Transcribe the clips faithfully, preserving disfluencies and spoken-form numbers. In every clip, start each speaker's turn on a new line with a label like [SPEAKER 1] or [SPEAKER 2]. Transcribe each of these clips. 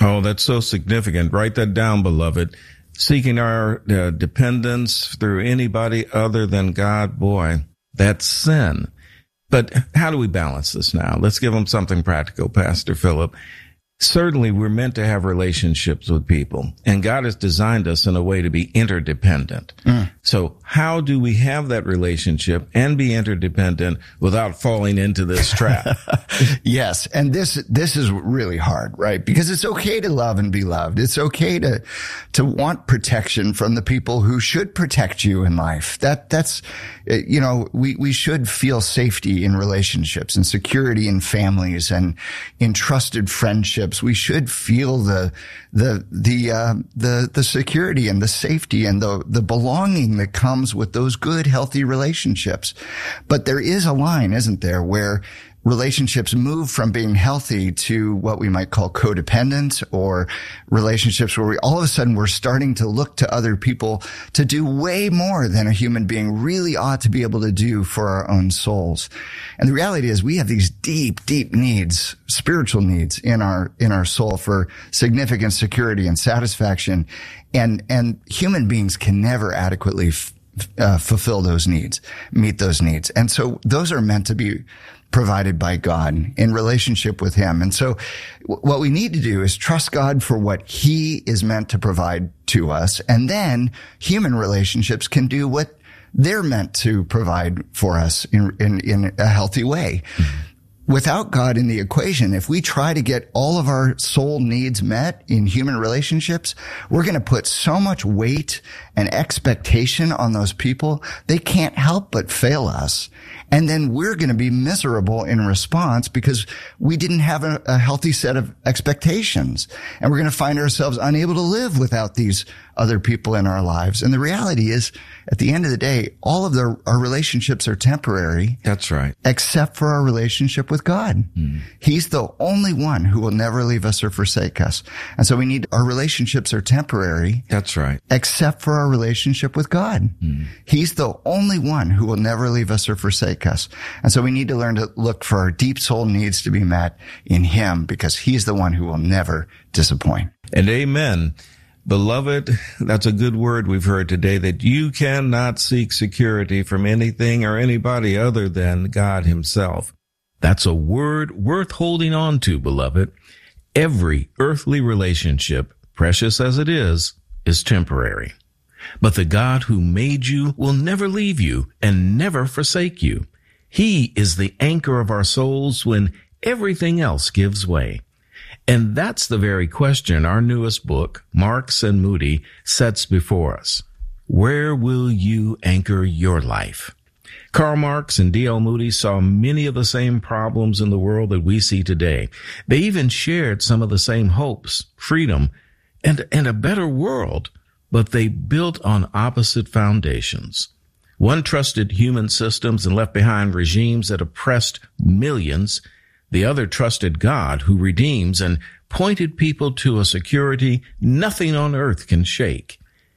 [SPEAKER 1] Oh, that's so significant. Write that down, beloved. Seeking our uh, dependence through anybody other than God, boy, that's sin. But how do we balance this now? Let's give them something practical, Pastor Philip. Certainly, we're meant to have relationships with people, and God has designed us in a way to be interdependent. Mm. So how do we have that relationship and be interdependent without falling into this trap?
[SPEAKER 2] Yes, and this this is really hard, right? Because it's okay to love and be loved. It's okay to to want protection from the people who should protect you in life. That that's you know, we we should feel safety in relationships and security in families and in trusted friendships. We should feel the the the uh, the the security and the safety and the the belonging that comes with those good, healthy relationships. But there is a line, isn't there, where relationships move from being healthy to what we might call codependent, or relationships where we all of a sudden we're starting to look to other people to do way more than a human being really ought to be able to do for our own souls. And the reality is we have these deep, deep needs, spiritual needs in our, in our soul for significant security and satisfaction. And, and human beings can never adequately f- uh, fulfill those needs, meet those needs. And so those are meant to be provided by God in relationship with Him. And so w- what we need to do is trust God for what He is meant to provide to us. And then human relationships can do what they're meant to provide for us in, in, in a healthy way. Mm-hmm. Without God in the equation, if we try to get all of our soul needs met in human relationships, we're going to put so much weight and expectation on those people, they can't help but fail us. And then we're going to be miserable in response because we didn't have a, a healthy set of expectations. And we're going to find ourselves unable to live without these other people in our lives. And the reality is, at the end of the day, all of the, our relationships are temporary.
[SPEAKER 1] That's right.
[SPEAKER 2] Except for our relationship with God. Mm. He's the only one who will never leave us or forsake us. And so we need, our relationships are temporary.
[SPEAKER 1] That's right.
[SPEAKER 2] Except for our relationship with God. Mm. He's the only one who will never leave us or forsake us. And so we need to learn to look for our deep soul needs to be met in Him, because He's the one who will never disappoint.
[SPEAKER 1] And amen. Beloved, that's a good word we've heard today, that you cannot seek security from anything or anybody other than God Himself. That's a word worth holding on to, beloved. Every earthly relationship, precious as it is, is temporary. But the God who made you will never leave you and never forsake you. He is the anchor of our souls when everything else gives way. And that's the very question our newest book, Marks and Moody, sets before us. Where will you anchor your life? Karl Marx and D L Moody saw many of the same problems in the world that we see today. They even shared some of the same hopes, freedom, and, and a better world, but they built on opposite foundations. One trusted human systems and left behind regimes that oppressed millions. The other trusted God, who redeems, and pointed people to a security nothing on earth can shake.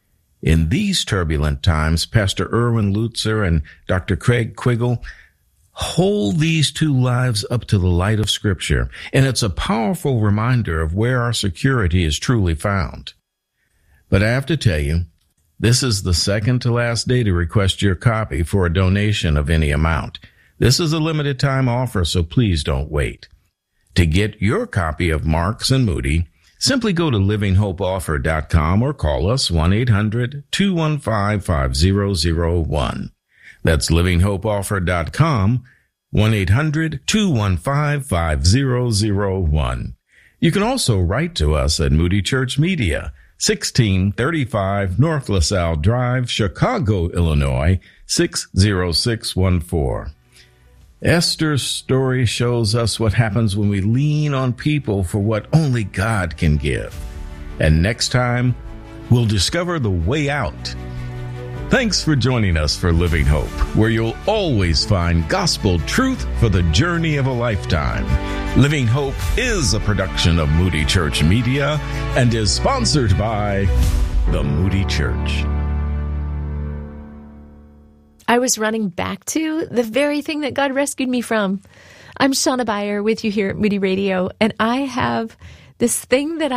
[SPEAKER 1] In these turbulent times, Pastor Erwin Lutzer and Doctor Craig Quiggle hold these two lives up to the light of Scripture, and it's a powerful reminder of where our security is truly found. But I have to tell you, this is the second to last day to request your copy for a donation of any amount. This is a limited time offer, so please don't wait. To get your copy of Marks and Moody, simply go to living hope offer dot com or call us one eight hundred two one five five zero zero one. That's living hope offer dot com, one eight hundred two one five five zero zero one. You can also write to us at Moody Church Media, sixteen thirty-five North LaSalle Drive, Chicago, Illinois, six zero six one four. Esther's story shows us what happens when we lean on people for what only God can give. And next time, we'll discover the way out. Thanks for joining us for Living Hope, where you'll always find gospel truth for the journey of a lifetime. Living Hope is a production of Moody Church Media and is sponsored by the Moody Church.
[SPEAKER 3] I was running back to the very thing that God rescued me from. I'm Shauna Beyer with you here at Moody Radio, and I have this thing that